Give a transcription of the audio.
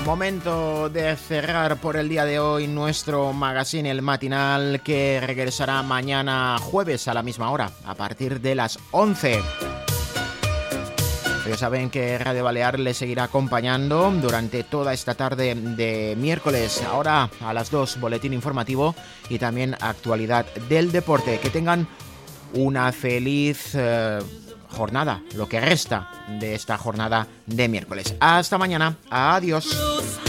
Momento de cerrar por el día de hoy nuestro magazine El Matinal, que regresará mañana jueves a la misma hora, a partir de las 11. Ya saben que Radio Balear les seguirá acompañando durante toda esta tarde de miércoles. Ahora a las 2, boletín informativo y también actualidad del deporte. Que tengan una feliz jornada, lo que resta de esta jornada de miércoles. Hasta mañana. Adiós.